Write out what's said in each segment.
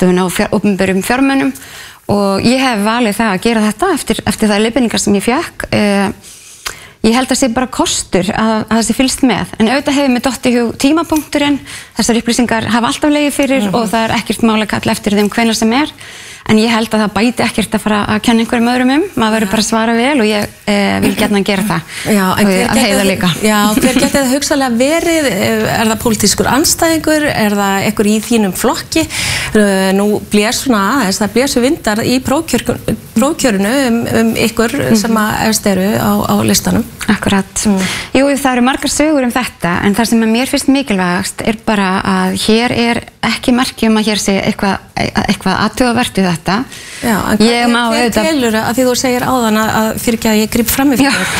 ráðstöfun á opinberum fjármunum og ég hef valið það að gera þetta eftir það leiðbeiningar sem ég fékk. Ég held að sé bara kostur að það sé fylgst með, en auðvitað hefur mér dottið í hug tímapunkturinn, þessar upplýsingar hafa alltaf legið fyrir og það er ekkert mál að kalla eftir þeim hvenær sem er, en ég held að það bæti ekkert að fara að kenna einhverjum öðrum maður verður bara að svara vel og ég vil gjarna gera það. Já, en hver geti það hugsanlega verið, er það pólitískur andstæðingur, er það einhver í þínum flokki? Nú blés svona aðeins, það blésu vindar í prófkjörinu ykkur sem að efst eru á listanum. Akkurat. Jú, það eru margar sögur þetta, en það sem mér finnst mikilvægast er bara að hér er ekki merki að hér sé eitthvað athugavert við þetta. Já, en hvað telur að því þú segir áðan að fyrir ekki að ég grip fram í fyrir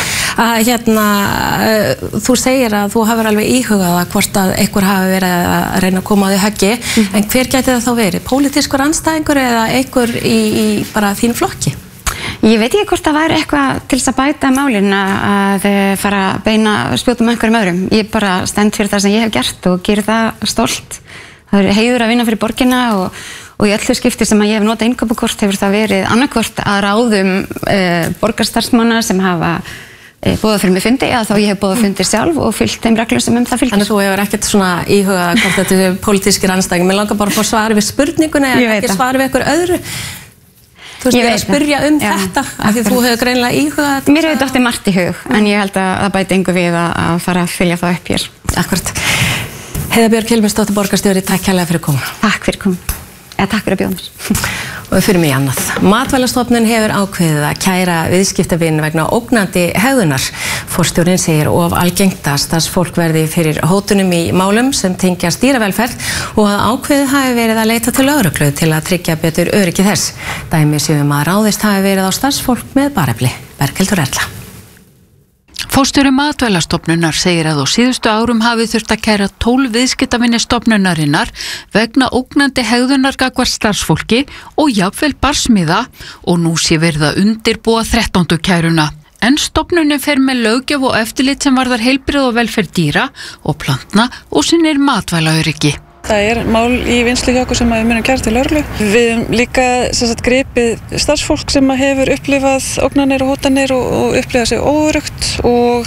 að þú segir að þú hafur alveg íhugað að hvort að einhver hafi verið að reyna að koma á því höggi, en hver gæti það þá verið? Pólitískur andstæðingur eða einhver í bara þín flokki? Ég veit ekki hvort það væri eitthvað til þess að bæta málin að fara að beina spjótum einhverjum öðrum. Ég bara stend fyrir það sem ég hef gert og gerir það stolt. Það er heiður að vinna fyrir borgina og í öllu skipti sem að ég hef notað innkaupakort hefur það verið annarkvort að ráðum borgarstarfsmanna sem hafa boðað fyrir mig fundi eða þá ég hef boðað fundir sjálf og fylgt þeim reglum sem það fylgir. Þannig að þú hefur ekkert svona íhugað hvort þetta er pólitískir andstæðingar. Mér langar bara að fá svar við spurninguna eða ekki svar við einhver öðru. Þú veist, ég er að spyrja þetta af því þú hefur greinilega íhugað þetta. Mér hefur dottið margt í hug, en ég held að það bæti engu við að fara að fylgja það upp hér. Akkurat. Heiða Björg Hilmarsdóttir, borgarstjóri, takk kærlega fyrir að koma. Takk fyrir að koma. Takk fyrir að bjóða mér. Og við fyrir mig annað. Matvælastofnun hefur ákveðið að kæra viðskiptavin vegna ógnandi hegðunar. Forstjórinn segir of algengt að starfsfólk verði fyrir hótunum í málum sem tengjast dýravelferð og að ákveðið hafi verið að leita til lögreglu til að tryggja betur öryggi þess. Dæmi séum að ráðist hafi verið á starfsfólk með barefli. Berghildur Erla. Forstjóri Matvælastofnunar segir að á síðustu árum hafi þurft að kæra 12 viðskiptavinni stofnunarinnar vegna ógnandi hegðunar gagnvart starfsfólki og jafnvel barsmíða og nú sé verið að undirbúa 13. kæruna. En stofnunin fer með löggjöf og eftirlit sem varðar heilbrigði og velferð dýra og plantna og sinnir matvælaöryggi. Það er mál í vinnslu hjá okkur sem við munum kæra til lögreglu. Við höfum líka gripið starfsfólk sem hefur upplifað ógnanir og hótanir og upplifað sig óöruggt og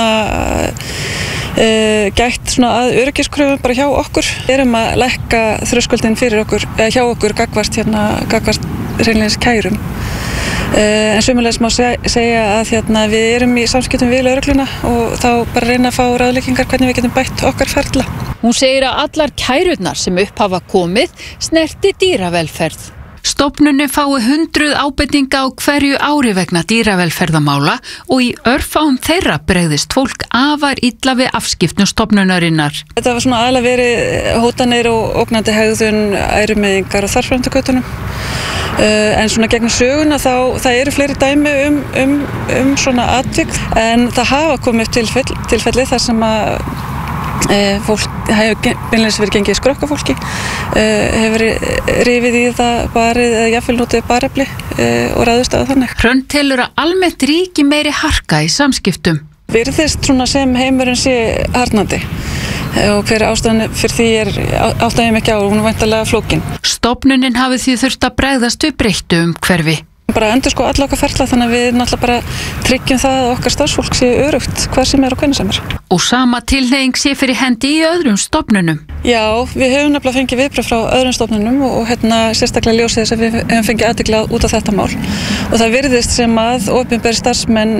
gætt að öryggiskröfum bara hjá okkur. Við erum að lækka þröskuldinn fyrir okkur, hjá okkur gagnvart hreinlega kærum. En sömuleiðis má segja að við erum í samskiptum við lögregluna og þá bara reyna að fá ráðleggingar hvernig við getum bætt okkar ferla. Hún segir að allar kærurnar sem upp hafa komið snerti dýravelferð. Stofnunin fái 100 ábendinga á hverju ári vegna dýravelferðamála og í örfáum þeirra bregðist fólk afar illa við afskiptum stofnunarinnar. Þetta var aðalega verið hótanir og ógnandi hegðun, ærumeiðingar og þarframtökutunum. En gegnum söguna það eru fleiri dæmi um svona atvik, en það hafa komið upp tilfelli þar sem að fólk hefur beinlínis verið gengið skrokkafólki, hefur rifið í það barið eða jafnvel notið barefli og ráðist á þannig. Hrönn telur að almennt ríki meiri harka í samskiptum. Virðist sem heimurinn sé harðnandi og hver ástæðan fyrir því áttaði mig ekki á, hún er væntanlega flókin. Stofnunin hafi því þurft að bregðast við breyttu umhverfi. Bara endur alla okkar ferla þannig að við náttúrulega bara tryggjum það að okkar starfsfólk sé örugt hvar sem er og hvenær sem er. Og sama tilhneiging sé fyrir hendi í öðrum stofnunum. Já, við höfum nefnilega fengið viðbrögð frá öðrum stofnunum og sérstaklega ljósið þess að við höfum fengið athygli út á þetta mál. Og það virðist sem að opinberir starfsmenn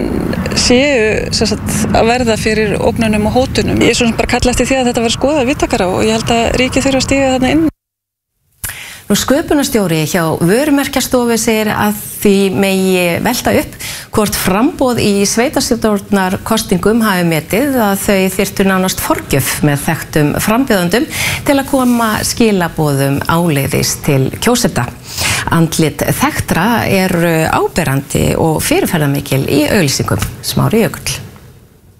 séu að verða fyrir ógnunum og hótunum. Ég er bara kalla eftir því að þetta verði skoðað víðtækara og ég held að ríkið þurfi að stíga þarna inn. Sköpunarstjóri hjá Vörumerkjastofu segir að því megi velta upp hvort framboð í sveitarstjórnarkosningum hafi metið að þau þyrftu nánast forgjöf með þekktum frambjóðendum til að koma skilaboðum áleiðis til kjósenda. Andlit þekktra eru áberandi og fyrirferðarmikil í auglýsingum. Smári Jökull.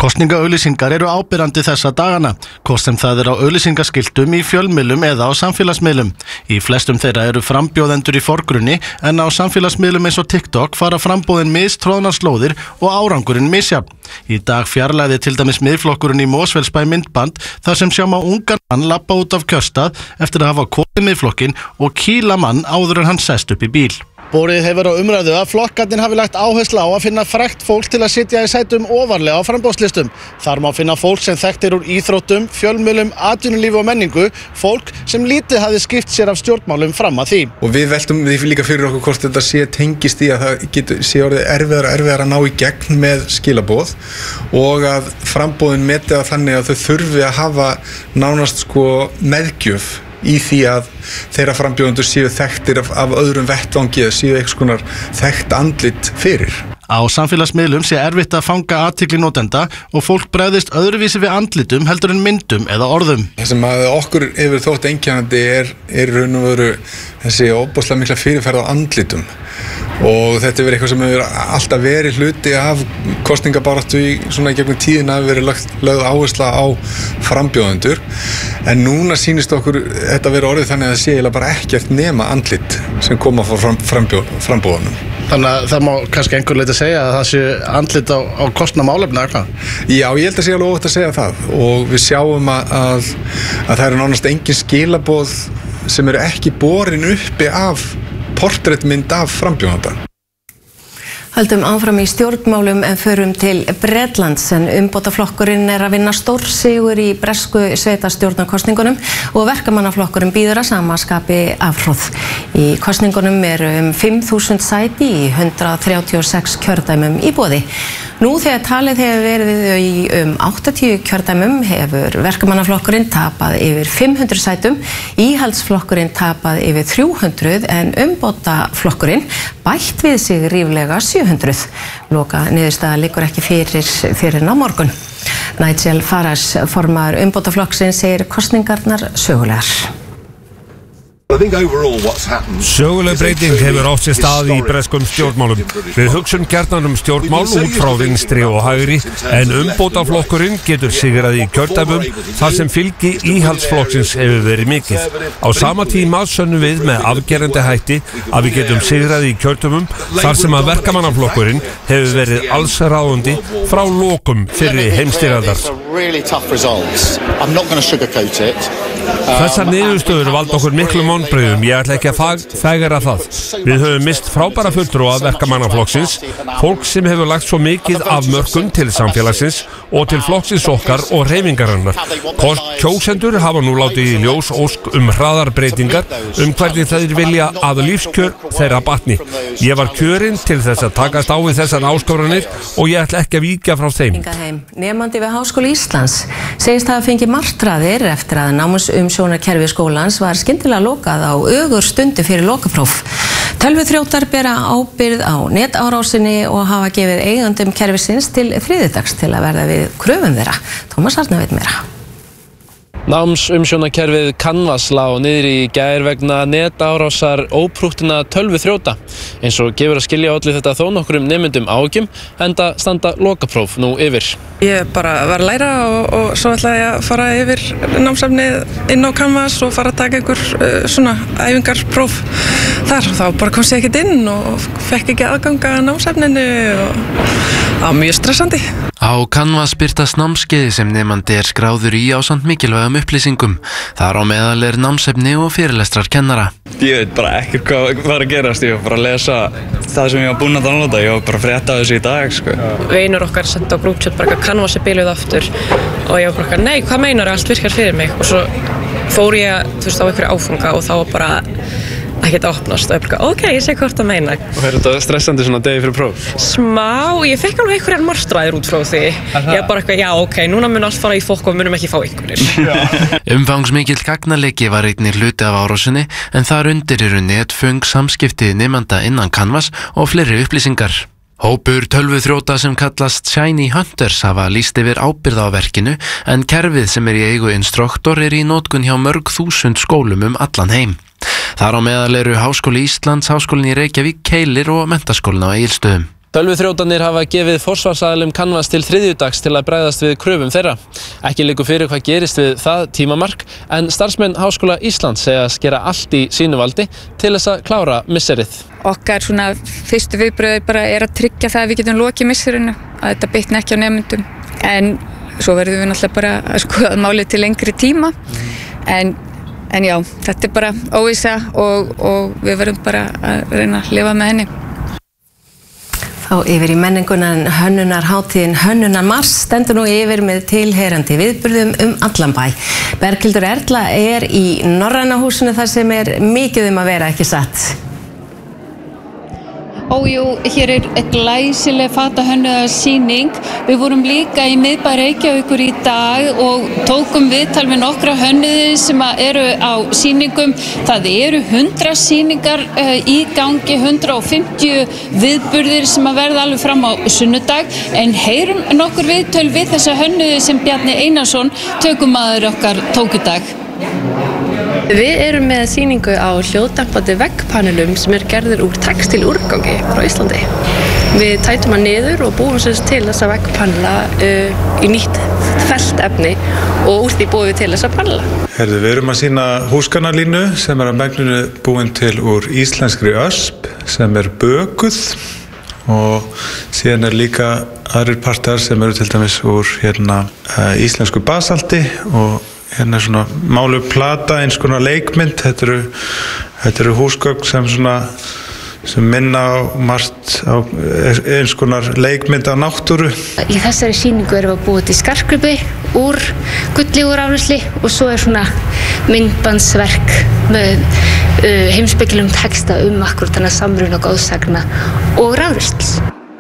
Kosningaauglýsingar eru áberandi þessa dagana, hvort sem það á auglýsingaskiltum í fjölmiðlum eða á samfélagsmiðlum. Í flestum þeirra eru frambjóðendur í forgrunni en á samfélagsmiðlum eins og TikTok fara frambóðin mistróðnar slóðir og árangurinn misjafn. Í dag fjarlæði til dæmis Miðflokkurinn í Mosfellsbæ myndband þar sem sjá má ungan mann labba út af kjörstað eftir að hafa komið Miðflokkinn og kýla mann áður en hann sest upp í bíl. Borið hefur á umræðu að flokkarnir hafi lagt áherslu á að finna frægt fólk til að sitja í sætum ofarlega á framboðslistum. Þar má finna fólk sem þekkt úr íþróttum, fjölmiðlum, atvinnulífi og menningu, fólk sem lítið hafi skipt sér af stjórnmálum fram að því. Og við veltum því líka fyrir okkur hvort þetta sé tengist í að það sé orðið erfiðar að ná í gegn með skilaboð og að framboðin meti það þannig að þau þurfi að hafa nánast meðgjöf í því að þeirra frambjóðendur séu þekktir af öðrum vettvangi eða séu eitthvað konar þekkt andlit fyrir. Á samfélagsmiðlum sé erfitt að fanga athygli notenda og fólk bregðist öðruvísi við andlitum heldur en myndum eða orðum. Það sem að okkur hefur þótt einkennandi er raun og veru þessi óbúslega mikla fyrirferð á andlitum og þetta hefur eitthvað sem hefur alltaf verið hluti af kosningabaráttu í gegnum tíðina hefur verið lögð áhersla á frambjóðendur en núna sýnist okkur þetta vera orðið þannig að það sé eiginlega bara ekkert nema andlit sem koma frá frambjóðunum. Þannig að það má kannski einhver leyti að segja að það sé andlit á kostnað málefna eða hvað? Já, ég held að sé alveg óvægt að segja það og við sjáum að það eru nánast engin skilaboð sem eru ekki borin uppi af portrettmynd af frambjóðanda. Höldum áfram í stjórnmálum en förum til Bretlands en umbótaflokkurinn að vinna stórsigur í bresku sveitarstjórnarkosningunum og verkamannaflokkurinn býður að sama skapi afhroð. Í kosningunum eru 5.000 sæti í 136 kjördæmum í boði. Nú þegar talið hefur verið í 80 kjördæmum hefur verkamannaflokkurinn tapað yfir 500 sætum, íhaldsflokkurinn tapað yfir 300 en umbótaflokkurinn bætt við sig ríflega 700. Loka niðurstaða liggur ekki fyrir á morgun. Nigel Farage, formaður umbótaflokksins, segir kosningarnar sögulegar. Söguleg breyting hefur átt sér stað í breskum stjórnmálum. Við hugsum gjarnan stjórnmál út frá vinstri og hægri en umbótaflokkurinn getur sigrað í kjördæmum þar sem fylgi íhaldsflokksins hefur verið mikið. Á sama tíma sönnum við með afgerandi hætti að við getum sigrað í kjördæmum þar sem að verkamannaflokkurinn hefur verið allsráðandi frá lokum fyrri heimsstyrjaldar. Þessar niðurstöður valda okkur miklum vonbrigðum, ég ætla ekki að fegra það. Við höfum mist frábæra fulltrúa verkamannaflokksins, fólk sem hefur lagt svo mikið af mörkum til samfélagsins og til flokksins okkar og hreyfingarinnar. Kjósendur hafa nú látið í ljós ósk hraðar breytingar hvernig þeir vilja að lífskjör þeirra batni. Ég var kjörinn til þess að takast á við þessar áskoranir og ég ætla ekki að víkja frá þeim. Nemandi við Háskóla Íslands segist hafa fengið martraðir eftir að námsumsjónarkerfi skólans var skyndilega lokað á ögurstundu fyrir lokapróf. Tölvuþrjótar bera ábyrgð á netárásinni og hafa gefið eigendum kerfisins til þriðjudags til að verða við kröfum þeirra. Tómas Arna veit meira. Námsumsjónarkerfið Canvas lá niður í gær vegna netárásar óprúttina tölvuþrjóta. Eins og gefur að skilja olli þetta þó nokkrum nemendum áhyggjum enda standa lokapróf nú yfir. Ég bara var að læra og svo ætlaði ég að fara yfir námsefnið inn á Canvas og fara að taka einhver svona æfingarpróf þar. Þá bara komst ég ekkert inn og fekk ekki aðganga að námsefninu og það var mjög stressandi. Á Canvas birtast námskeiði sem nemandi skráður í ásamt mikilvægum upplýsingum. Þar á meðal námsefni og fyrirlestrar kennara. Ég veit bara ekkert hvað var að gerast, ég var bara að lesa það sem ég var búinn að downloada, ég var bara að frétta þessu í dag, sko. Vinur okkar sendi á grúpchat bara að Canvas biluð aftur og ég var bara nei, hvað meinar, allt virkar fyrir mig og svo fór ég, á einhverju áfanga og þá var bara ekkert að opnast og ég bara, ok, ég sé hvort það meina. Og er þetta stressandi svona degi fyrir próf? Smá, ég fekk alveg einhverjar martraðir út frá því. Ég bara eitthvað, já, ok, núna mun allt fara í fólk og við munum ekki fá einhverjir. Umfangsmikill gagnaleki var einnig hluti af árásinni en þar undir eru netföng, samskipti nemanda innan Canvas og fleiri upplýsingar. Hópur tölvuþrjóta sem kallast Shiny Hunters hafa lýst yfir ábyrgð á verkinu en kerfið sem í eigu Instructor í notkun hjá mörg þúsund skólum allan heim. Þar á meðal eru Háskóli Íslands, Háskólinn í Reykjavík, Keilir og Menntaskólinn á Egilsstöðum. Tölvuþrjótarnir hafa gefið forsvarsaðilum Canvas til þriðjudags til að bregðast við kröfum þeirra. Ekki liggur fyrir hvað gerist við það tímamark, en starfsmenn Háskóla Íslands segja gera allt í sínu valdi til þess að klára misserið. Okkar svona fyrstu viðbröð bara að tryggja það að við getum lokið misserinu, að þetta bitni ekki á nemendum. En svo verðum við náttúrulega bara að skoða málið til lengri tíma. En já, þetta bara óvissa og við verðum bara að reyna að lifa með henni. Þá yfir í menninguna hönnunarhátíðin Hönnunarmars stendur nú yfir með tilheyrandi viðburðum allan bæ. Berghildur Erla í Norræna húsinu þar sem mikið að vera, ekki satt? Ójú, hér glæsileg fatahönnuðarsýning. Við vorum líka í miðbæ Reykjavíkur í dag og tókum viðtal við nokkra hönnuði sem eru á sýningum. Það eru 100 sýningar í gangi, 150 viðburðir sem að verða alveg fram á sunnudag. En heyrum nokkur viðtöl við þessa hönnuði sem Bjarni Einarsson, tökumaður okkar, tók í dag. Við erum með sýningu á hljóðdempandi veggpanelum sem gerðir úr textílúrgangi frá Íslandi. Við tætum hann niður og búum til þessa veggpanela í nýtt feltefni og úr því búum við til þessa panela. Við erum að sýna húsgarnarlínu sem að megninu búin til úr íslenskri ösp sem bökuð og síðan líka aðrir partar sem til dæmis úr íslensku basalti og svona máluð plata, eins konar leikmynd. Þetta eru húsgögn sem minna á margt á eins konar leikmynd á náttúru. Í þessari sýningu erum við að búa til skartgripi úr gulli úr afrennsli og svo svona myndbandsverk með heimspekilegum texta akkúrat þennan samruna góðsagna og rafrenslis.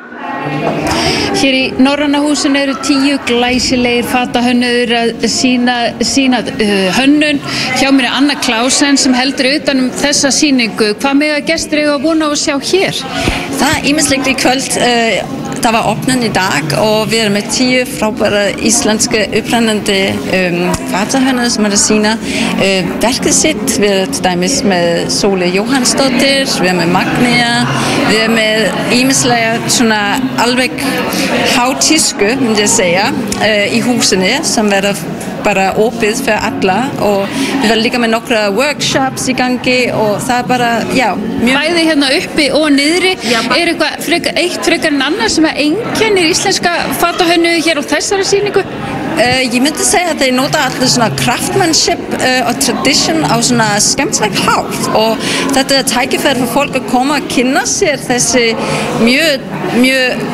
Hér í Norræna húsinu eru 10 glæsilegir fatahönnuðir að sína hönnun. Hjá mér Anna Klausen sem heldur utan þessa sýningu. Hvað mega gestir eiga að vona að sjá hér? Það ýmislegt í kvöld. Það var opnun í dag og við erum með 10 frábæra íslenske upprennandi fatahönnuðir sem að sína verkið sitt. Við erum til dæmis með Sóli Jóhannsdóttir, við erum með Magnea, við erum með ýmislega svona alveg hátísku, myndi ég segja, í húsinu sem verður bara opið fyrir alla og við verðum líka með nokkra workshops í gangi og það bara, já, mjög... Bæði hérna uppi og niðri, eitthvað eitt frekar en annað sem einkennir íslenska fatahönnuði hér á þessari sýningu? Ég myndi segja að þeir nota allir svona craftsmanship og tradition á svona skemmtilegt hátt og þetta tækifæri fyrir fólk að koma að kynna sér þessi mjög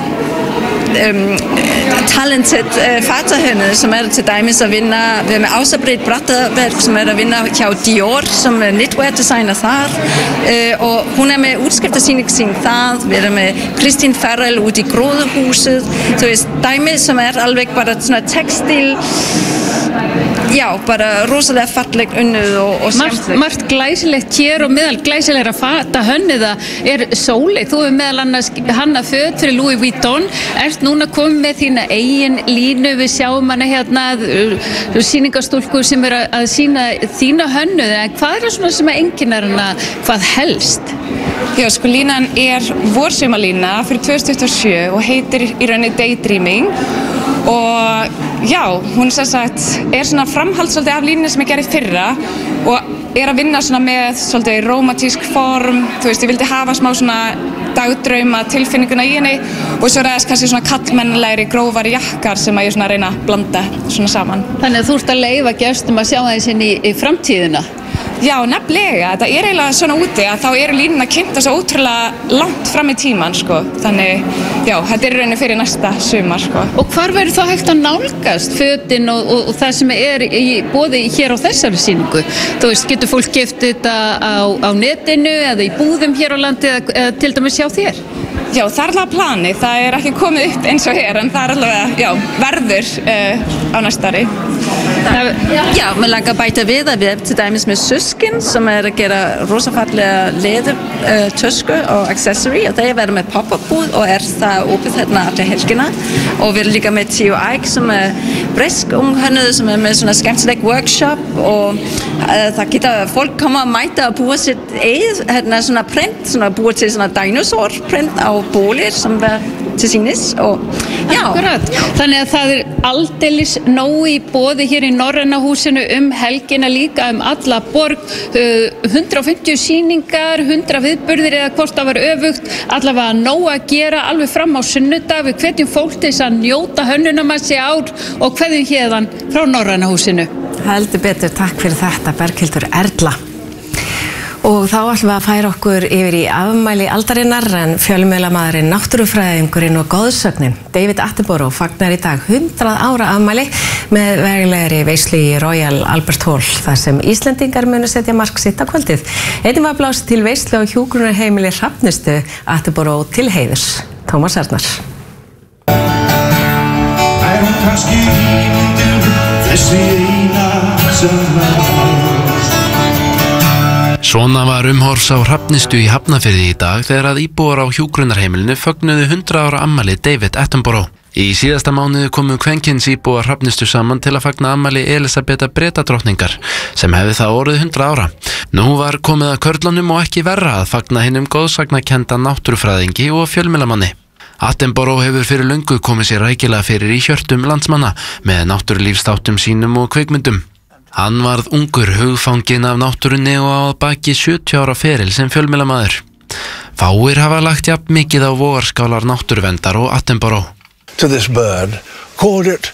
talented fatahönnuðir sem til dæmis að vinna, við erum með Ása Britt Brattaverk sem að vinna hjá Dior sem knitwear designer þar og hún með útskriftasýning þar, við erum með Kristín Ferrell út í Gróðurhúsið, þú veist, dæmi sem alveg bara svona textil, já, bara rosalega falleg unnið og skemmtilegt. Margt glæsilegt hér og meðal glæsilegra fatahönnuða Sóley, þú hefur meðal annars hannað föt fyrir Louis Vuitton, ert núna komið með þína eigin línu, við sjáum hana hérna sýningastúlku sem að sýna þína hönnuði, en hvað það svona sem einkennar hana hvað helst? Já, sko línan vorsumarlína fyrir 2027 og heitir í rauninni Daydreaming og já, hún sem sagt svona framhald svolítið af línunni sem gerði fyrra og að vinna svona með svolítið rómantísk form, þú veist, ég vildi hafa smá svona dagdrauma tilfinninguna í henni og svo það kannski svona kallmennilegri grófari jakkar sem að ég svona reyna að blanda svona saman. Þannig að þú ert að leyfa gestum að sjá aðeins inn í framtíðina? Já, nefnilega. Þetta eiginlega svona úti að þá línuna kynnta svo ótrúlega langt fram í tíman, sko. Þannig, já, þetta rauninni fyrir næsta sumar, sko. Og hvar verður þá hægt að nálgast fötin og það sem í boði hér á þessari sýningu? Þú veist, getur fólk keypt þetta á netinu eða í búðum hér á landi eða til dæmis hjá þér? Já, það allavega planið. Það ekki komið upp eins og hér, en það allavega, já, verður á næsta ári. Já, mér langar að bæta við að við til dæmis með Suskin sem að gera rosafallega leðurtösku og accessory og þeir verður með pop-up búð og það opið hérna allir helgina og við erum líka með Theo Ike sem bresk unghönnuður sem með svona skemmtileg workshop og það geta fólk koma að mæta að búa sitt eigið hérna svona print, svona búa til svona dinosaur print á og bólir som var til sínis og já. Akkurat, þannig að það aldeilis nóg í boði hér í Norræna húsinu helgina líka alla borg, 150 sýningar, 100 viðburðir eða hvort það var öfugt, allavega nóg að gera alveg fram á sunnudag. Við hvetjum fólk til þess að njóta Hönnunarmars í ár og kveðjum héðan frá Norræna húsinu. Heldur betur, takk fyrir þetta Berghildur Erla. Og þá ætlum við að færa okkur yfir í afmæli aldarinnar en fjölmiðlamaðurinn, náttúrufræðingurinn og goðsögnin David Attenborough fagnar í dag 100 ára afmæli með veglegri veislu í Royal Albert Hall þar sem Íslendingar munu setja mark sitt á kvöldið. Einnig var blásið til veislu á hjúkrunarheimili Hrafnistu Attenborough til heiðurs. Tómas Arnar. Kannski þessi eina sem Svona var umhorfs á Hrafnistu í Hafnarfirði í dag þegar að íbúar á hjúkrunarheimilinu fögnuðu 100 ára afmæli David Attenborough. Í síðasta mánuði komu kvenkyns íbúar Hrafnistu saman til að fagna afmæli Elísabeta Bretadrottningar sem hefði það orðið 100 ára. Nú var komið að körlunum og ekki verra að fagna hinum góðsagnakennda náttúrufræðingi og fjölmiðlamanni. Attenborough hefur fyrir löngu komið sér rækilega fyrir í hjörtum landsmanna með náttúrulífsþáttum sínum og kvikmyndum. Hann varð ungur hugfanginn af náttúrunni og á að baki 70 ára feril sem fjölmiðlamaður. Fáir hafa lagt jafn mikið á vogarskálar náttúruverndar og Attenborough. To this bird, called it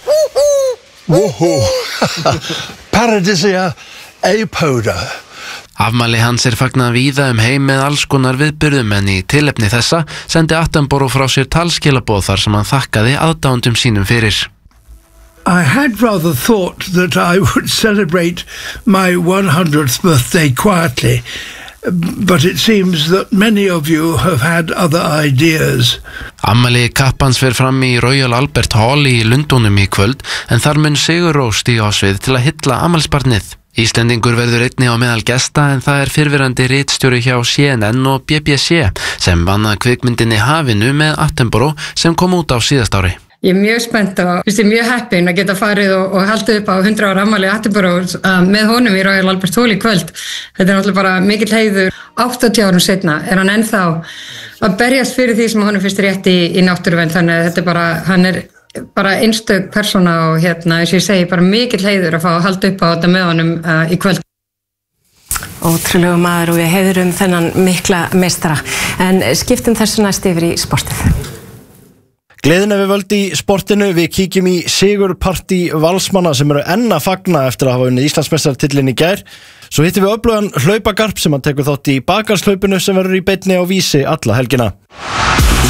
Paradisia apoda. Afmæli hans fagnað víða heim með alls konar viðburðum en í tilefni þessa sendi Attenborough frá sér talskilaboð þar sem hann þakkaði aðdáendum sínum fyrir. I had rather thought that I would celebrate my 100th birthday quietly, but it seems that many of you have had other ideas. Afmæli kappans fer fram í Royal Albert Hall í Lundúnum í kvöld en þar mun Sigur Rós stíga á svið til að hylla afmælisbarnið. Íslendingur verður einnig á meðal gesta en það fyrrverandi ritstjóri hjá CNN og BBC sem vann að kvikmyndinni Hafinu með Attenborough sem kom út á síðast ári. Ég mjög spennt og mjög heppin að geta farið og haldið upp á 100 ára afmæli Attenborough með honum í Royal Albert Hall í kvöld. Þetta náttúrulega bara mikill heiður. 80 árum setna hann ennþá að berjast fyrir því sem honum finnst rétt í náttúruvernd, þannig að þetta hann bara einstök persóna og eins og ég segi, bara mikill heiður að fá að halda upp á þetta með honum í kvöld. Ótrúlegu maður og við heiðurum þennan mikla meistara. En skiptum þessu næst yfir í sportið. Gleðin við völd í sportinu, við kíkjum í sigurpartí Valsmanna sem eru enn að fagna eftir að hafa unnið Íslandsmeistaratitilinn í gær. Svo hittum við öflugan hlaupagarp sem hann tekur þátt í bakarslaupinu sem verður í beinni á Vísi alla helgina.